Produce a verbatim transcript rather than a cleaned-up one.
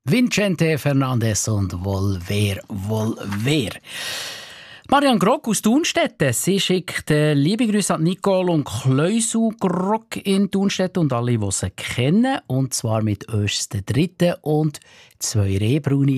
Vicente Fernandez und Volver, Volver. Marianne Grock aus Thunstetten. Sie schickt äh, liebe Grüße an Nicole und Kleusu Grock in Thunstetten und alle, die sie kennen. Und zwar mit Öst der Dritte und zwei Rehbraune.